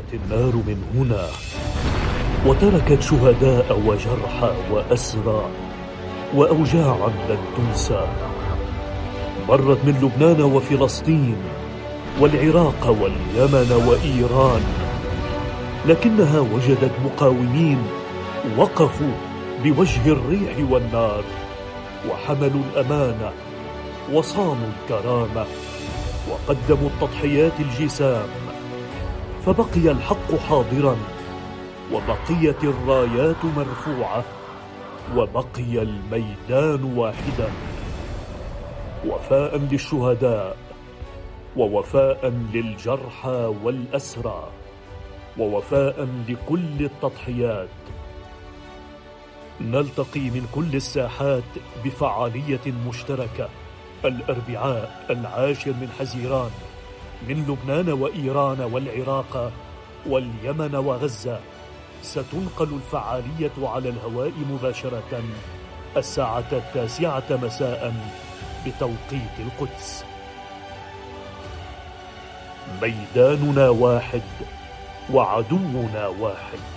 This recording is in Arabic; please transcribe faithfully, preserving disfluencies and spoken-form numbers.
انفجرت النار من هنا وتركت شهداء وجرحى وأسرى وأوجاعا لن تنسى. مرت من لبنان وفلسطين والعراق واليمن وإيران، لكنها وجدت مقاومين وقفوا بوجه الريح والنار وحملوا الأمانة وصانوا الكرامة وقدموا التضحيات الجسام، فبقي الحق حاضرا وبقيت الرايات مرفوعة وبقي الميدان واحدا، وفاء للشهداء ووفاء للجرحى والأسرى ووفاء لكل التضحيات. نلتقي من كل الساحات بفعالية مشتركة الأربعاء العاشر من حزيران من لبنان وإيران والعراق واليمن وغزة. ستنقل الفعالية على الهواء مباشرة الساعة التاسعة مساء بتوقيت القدس. ميداننا واحد وعدونا واحد.